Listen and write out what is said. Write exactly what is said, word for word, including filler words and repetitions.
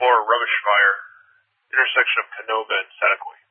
Baltimore Rubbish Fire, intersection of Canova and Seneca.